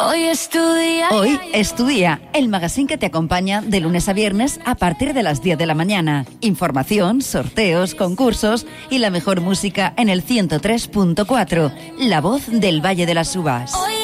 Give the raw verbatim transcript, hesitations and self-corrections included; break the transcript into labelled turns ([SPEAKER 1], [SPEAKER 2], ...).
[SPEAKER 1] Hoy es tu día.
[SPEAKER 2] Hoy es tu día, el magazine que te acompaña de lunes a viernes a partir de las diez de la mañana. Información, sorteos, concursos y la mejor música en el ciento tres punto cuatro, La Voz del Valle de las Uvas.
[SPEAKER 1] Hoy